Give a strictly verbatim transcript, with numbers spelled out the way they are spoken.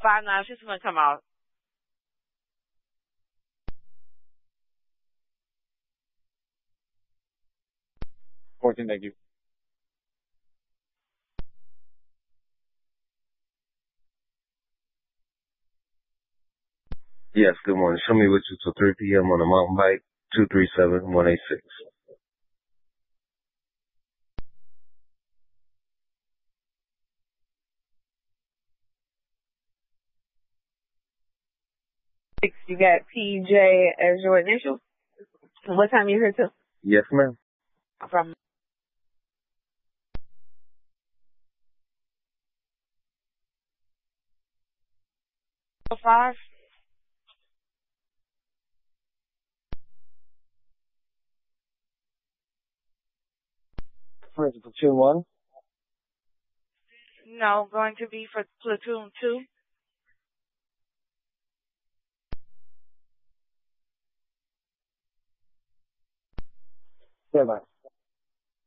five nine. She's gonna come out. fourteen, thank you. Yes, good morning. Show me what you till three p.m. on a mountain bike, two three seven, one eight six. You got P J as your initial. What time you here till? Yes, ma'am. From five. For platoon one? No, going to be for platoon two. Yeah, bye.